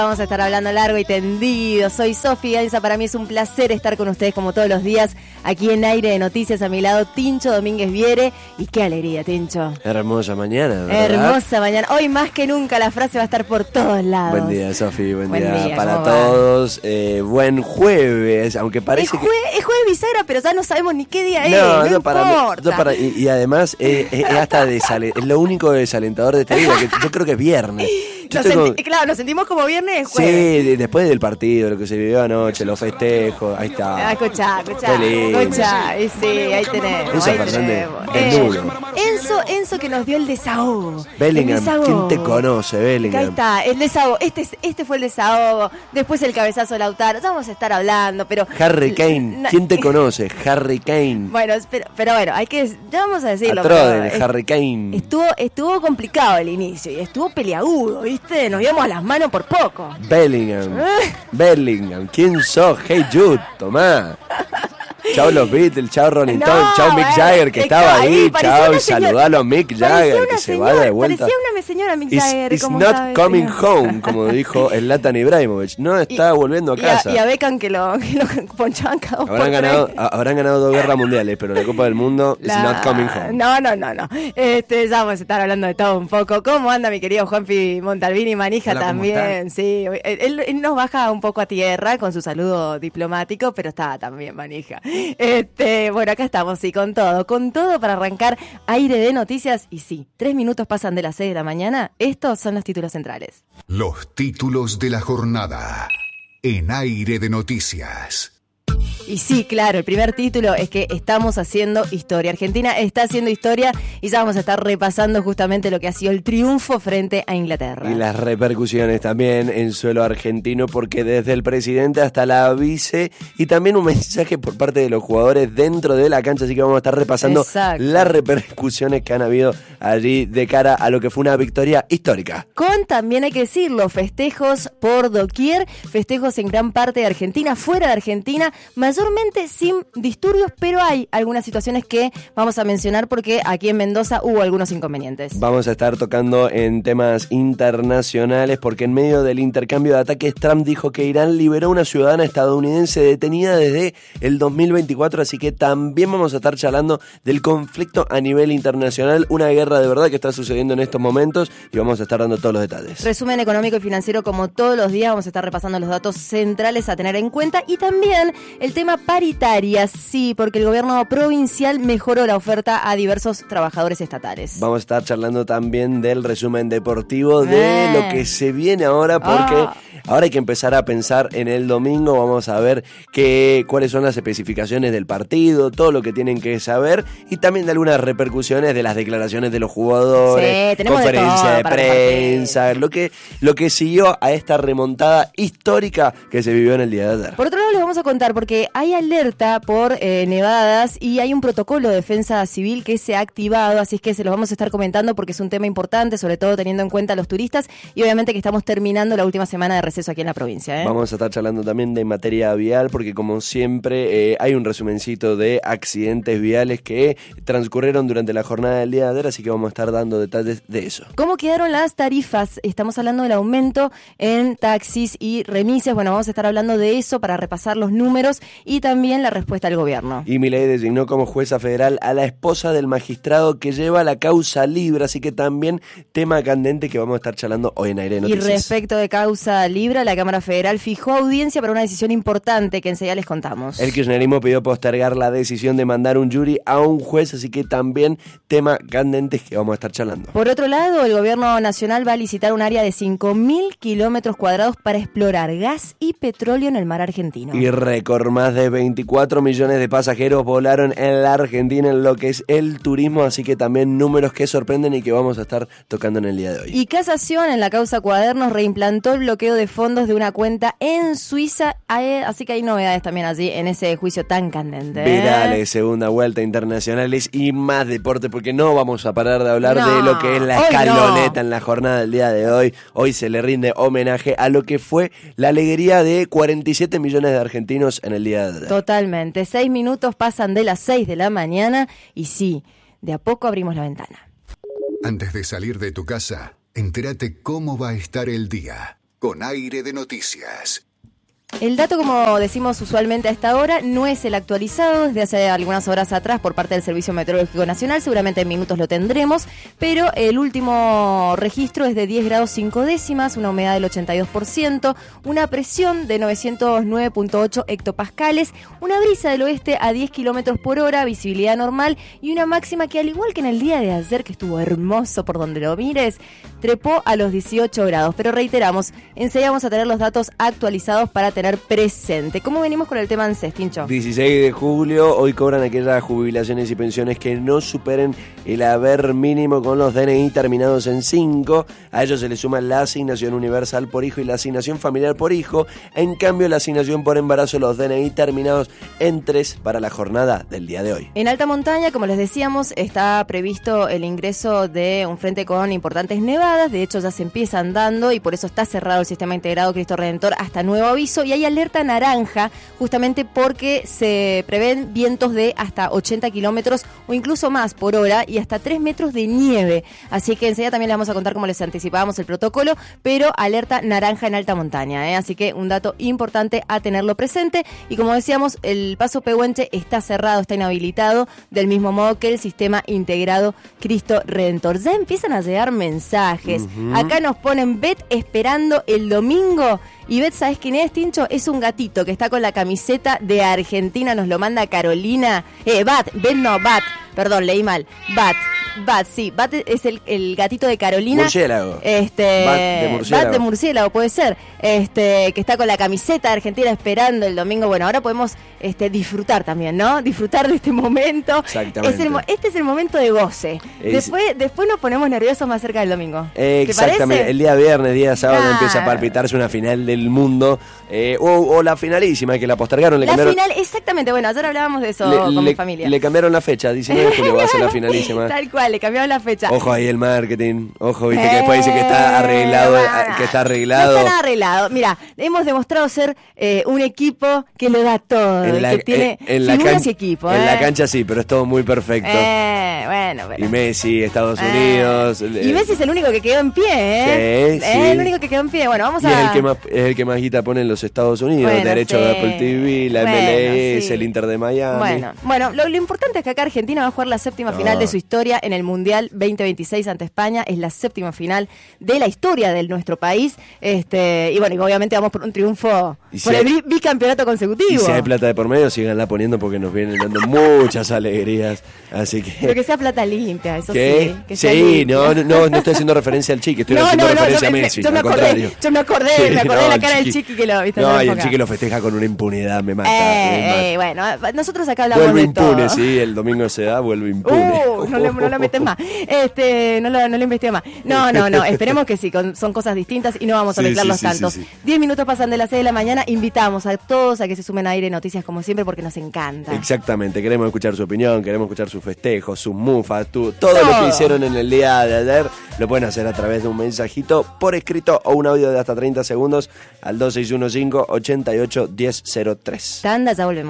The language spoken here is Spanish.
Vamos a estar hablando largo y tendido. Soy Sofi Gainza, para mí es un placer estar con ustedes como todos los días aquí en Aire de Noticias. A mi lado Tincho Domínguez Viere. Y qué alegría, Tincho. Hermosa mañana, ¿verdad? Hermosa mañana. Hoy más que nunca la frase va a estar por todos lados. Buen día, Sofi, buen día para todos. Buen jueves, aunque parece que... Es jueves bisagra, pero ya no sabemos ni qué día es. No importa. Y además es hasta es lo único desalentador de este día, que yo creo que es viernes. Claro, nos sentimos como viernes, jueves. Sí, después del partido, lo que se vivió anoche, los festejos, ahí está. Escuchá. Y sí, ahí tenemos. Enzo Fernández, desnudo. Enzo que nos dio el desahogo. Bellingham, ¿quién te conoce, Bellingham? Ahí está, el desahogo. Este fue el desahogo. Después el cabezazo de Lautaro. Ya vamos a estar hablando, pero... Harry Kane, ¿quién te conoce? Harry Kane. Bueno, pero bueno, ya vamos a decirlo. Harry Kane. Estuvo complicado el inicio y estuvo peliagudo, ¿viste? Nos íbamos a las manos por poco. Bellingham, ¿quién sos? Hey Jude, tomá. Chao los Beatles, chao Rolling Stone, chao Mick Jagger que estaba ahí, chao, saludalo a Mick Jagger que se va de vuelta. Parecía una señora Mick Jagger. It's not coming home, como dijo Zlatan Ibrahimovic, no está volviendo a casa. Y a Beckham que lo ponchaban cada uno. Habrán ganado 2 guerras mundiales, pero la Copa del Mundo is not coming home. No. Ya vamos a estar hablando de todo un poco. ¿Cómo anda mi querido Juanpi Montalbini? Manija. Hola, también, sí. Él nos baja un poco a tierra con su saludo diplomático, pero está también Manija. Bueno, acá estamos, sí, con todo para arrancar Aire de Noticias. Y sí, 3 minutos pasan de las 6 de la mañana. Estos son los títulos centrales. Los títulos de la jornada en Aire de Noticias. Y sí, claro, el primer título es que estamos haciendo historia. Argentina está haciendo historia y ya vamos a estar repasando justamente lo que ha sido el triunfo frente a Inglaterra. Y las repercusiones también en suelo argentino, porque desde el presidente hasta la vice y también un mensaje por parte de los jugadores dentro de la cancha, así que vamos a estar repasando las repercusiones que han habido allí de cara a lo que fue una victoria histórica. Con también hay que decirlo, festejos por doquier, festejos en gran parte de Argentina, fuera de Argentina, mayormente sin disturbios, pero hay algunas situaciones que vamos a mencionar porque aquí en Mendoza hubo algunos inconvenientes. Vamos a estar tocando en temas internacionales porque en medio del intercambio de ataques Trump dijo que Irán liberó a una ciudadana estadounidense detenida desde el 2024, así que también vamos a estar charlando del conflicto a nivel internacional, una guerra de verdad que está sucediendo en estos momentos y vamos a estar dando todos los detalles. Resumen económico y financiero como todos los días, vamos a estar repasando los datos centrales a tener en cuenta y también el tema paritarias, sí, porque el gobierno provincial mejoró la oferta a diversos trabajadores estatales. Vamos a estar charlando también del resumen deportivo de lo que se viene ahora, porque ahora hay que empezar a pensar en el domingo. Vamos a ver cuáles son las especificaciones del partido, todo lo que tienen que saber y también de algunas repercusiones de las declaraciones de los jugadores, conferencia de prensa, lo que siguió a esta remontada histórica que se vivió en el día de ayer. Por otro lado les vamos a contar porque hay alerta por nevadas y hay un protocolo de defensa civil que se ha activado, así es que se los vamos a estar comentando porque es un tema importante, sobre todo teniendo en cuenta a los turistas y obviamente que estamos terminando la última semana de receso aquí en la provincia. Vamos a estar charlando también de materia vial porque como siempre hay un resumencito de accidentes viales que transcurrieron durante la jornada del día de ayer, así que vamos a estar dando detalles de eso. ¿Cómo quedaron las tarifas? Estamos hablando del aumento en taxis y remises, bueno, vamos a estar hablando de eso para repasar los números y también la respuesta del gobierno. Y Milei designó como jueza federal a la esposa del magistrado que lleva la causa Libra, así que también tema candente que vamos a estar charlando hoy en Aire de Noticias. Y respecto de causa Libra, la Cámara Federal fijó audiencia para una decisión importante que enseguida les contamos. El kirchnerismo pidió postergar la decisión de mandar un jury a un juez, así que también tema candente que vamos a estar charlando. Por otro lado, el gobierno nacional va a licitar un área de 5.000 kilómetros cuadrados para explorar gas y petróleo en el mar argentino. Y récord, más de 24 millones de pasajeros volaron en la Argentina en lo que es el turismo, así que también números que sorprenden y que vamos a estar tocando en el día de hoy. Y Casación en la causa Cuadernos reimplantó el bloqueo de fondos de una cuenta en Suiza, así que hay novedades también allí en ese juicio tan candente. Virales, segunda vuelta, internacionales y más deporte, porque no vamos a parar de hablar de lo que es la escaloneta en la jornada del día de hoy. Hoy se le rinde homenaje a lo que fue la alegría de 47 millones de argentinos en el día de hoy. Totalmente, 6 minutos pasan de las 6 de la mañana y sí, de a poco abrimos la ventana. Antes de salir de tu casa, entérate cómo va a estar el día. con Aire de Noticias. El dato, como decimos usualmente a esta hora, no es el actualizado desde hace algunas horas atrás por parte del Servicio Meteorológico Nacional. Seguramente en minutos lo tendremos, pero el último registro es de 10 grados 5 décimas, una humedad del 82%, una presión de 909.8 hectopascales, una brisa del oeste a 10 kilómetros por hora, visibilidad normal y una máxima que, al igual que en el día de ayer, que estuvo hermoso por donde lo mires, trepó a los 18 grados. Pero reiteramos, enseguida vamos a tener los datos actualizados para tener presente. ¿Cómo venimos con el tema ANSES, Tincho? 16 de julio, hoy cobran aquellas jubilaciones y pensiones que no superen el haber mínimo con los DNI terminados en 5. A ellos se les suma la asignación universal por hijo y la asignación familiar por hijo. En cambio, la asignación por embarazo, los DNI terminados en 3 para la jornada del día de hoy. En alta montaña, como les decíamos, está previsto el ingreso de un frente con importantes nevadas. De hecho, ya se empiezan dando y por eso está cerrado el sistema integrado Cristo Redentor hasta nuevo aviso. Y hay alerta naranja justamente porque se prevén vientos de hasta 80 kilómetros o incluso más por hora y hasta 3 metros de nieve. Así que enseguida también les vamos a contar cómo les anticipábamos el protocolo, pero alerta naranja en alta montaña, ¿eh? Así que un dato importante a tenerlo presente. Y como decíamos, el paso Pehuenche está cerrado, está inhabilitado, del mismo modo que el sistema integrado Cristo Redentor. Ya empiezan a llegar mensajes. Acá nos ponen Bet esperando el domingo. Y Bet, ¿sabes quién es, Tincho? Es un gatito que está con la camiseta de Argentina, nos lo manda Carolina. Bat, perdón, leí mal. Bat, sí, Bat es el gatito de Carolina. Murciélago. Bat de murciélago, puede ser. Que está con la camiseta de Argentina esperando el domingo. Bueno, ahora podemos disfrutar también, ¿no? Disfrutar de este momento. Exactamente. Este es el momento de goce. Después nos ponemos nerviosos más cerca del domingo. Exactamente. ¿Te parece? El día viernes, día sábado, empieza a palpitarse una final del mundo. O la finalísima, que la postergaron. Final, exactamente. Bueno, ayer hablábamos de eso con mi familia. Le cambiaron la fecha, 19 de julio va a ser la finalísima. Tal cual, le cambiaron la fecha. Ojo ahí el marketing. Ojo, viste que después dice que está arreglado. No está nada arreglado. Mira, hemos demostrado ser un equipo que lo da todo. Que tiene figuras y equipo. En la cancha sí, pero es todo muy perfecto. Bueno. Y Messi, Estados Unidos. Y Messi es el único que quedó en pie, ¿eh? Sí. Es el único que quedó en pie. Bueno, vamos a... Es el que más guita pone en los Estados Unidos. Bueno, derecho sí. de Apple TV, la MLS, sí. el Inter de Miami. Bueno, lo importante es que acá Argentina va a jugar la séptima final de su historia en el Mundial 2026 ante España. Es la séptima final de la historia de nuestro país. Y bueno, obviamente vamos por un triunfo, por el bicampeonato consecutivo. Y si hay plata de por medio, síganla poniendo porque nos vienen dando muchas alegrías. Así que... Pero que sea plata limpia, eso ¿qué? sí. Que sea limpia. No estoy haciendo referencia al Chiqui, estoy haciendo referencia a Messi. Yo me acordé de la cara del Chiqui que lo viste. No, y el Chiqui lo festeja con una impunidad, me mata. Bueno, nosotros acá hablamos vuelve de impune, todo. sí, el domingo se da, vuelve impune. No lo metes más. No lo investigues más. No, esperemos que sí, son cosas distintas y no vamos a mezclarlos tanto. 10 minutos pasan de las 6 de la mañana, invitamos a todos a que se sumen a Aire Noticias como siempre porque nos encanta. Exactamente, queremos escuchar su opinión, queremos escuchar sus festejos, sus mufas, todo lo que hicieron en el día de ayer, lo pueden hacer a través de un mensajito por escrito o un audio de hasta 30 segundos al 2615-88-1003. Tanda, ya volvemos.